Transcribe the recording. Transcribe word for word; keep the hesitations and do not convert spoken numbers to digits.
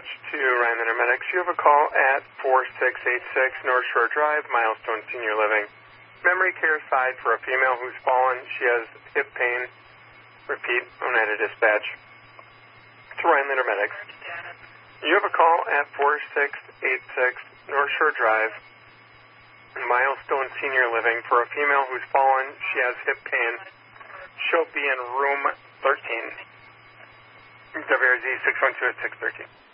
dispatch to Ryan Intermedics. You have a call at four six eight six North Shore Drive, Milestone Senior Living. Memory care side for a female who's fallen. She has hip pain. Repeat, Oneida dispatch to Ryan Intermedics. You have a call at four six eight six North Shore Drive, Milestone Senior Living for a female who's fallen. She has hip pain. She'll be in room thirteen. W R Z six one two at six thirteen.